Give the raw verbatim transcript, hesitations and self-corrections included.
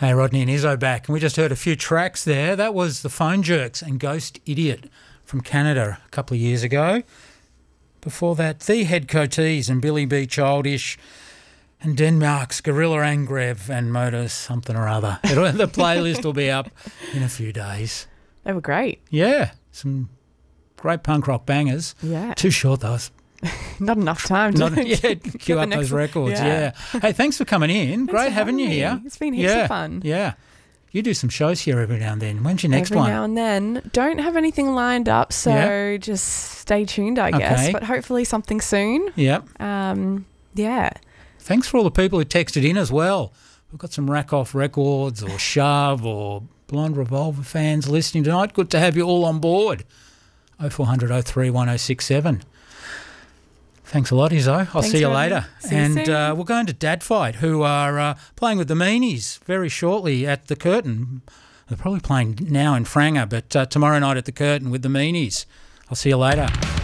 Hey, Rodney and Izzo back. And we just heard a few tracks there. That was the Phone Jerks and Ghost Idiot from Canada a couple of years ago. Before that, The Head Coatees and Billy B. Childish and Denmark's Gorilla Angrev and Motor something or other. It'll, the playlist will be up in a few days. They were great. Yeah, some great punk rock bangers. Yeah. Too short, though. Not enough time to Not, yeah, cue up those records, yeah. yeah. Hey, thanks for coming in. Thanks Great having you me. here. It's been heaps yeah, of fun. Yeah. You do some shows here every now and then. When's your next every one? Every now and then. Don't have anything lined up, so yeah. just stay tuned, I guess. Okay. But hopefully something soon. Yep. Um, yeah. Thanks for all the people who texted in as well. We've got some Rack Off Records or Shove or Blonde Revolver fans listening tonight. Good to have you all on board. oh four hundred oh three one oh six seven. Thanks a lot, Izzo. I'll Thanks, see you Rodney. later. See you and soon. Uh, we'll go into Dad Fight, who are uh, playing with the Meanies very shortly at the Curtain. They're probably playing now in Franger, but uh, tomorrow night at the Curtain with the Meanies. I'll see you later.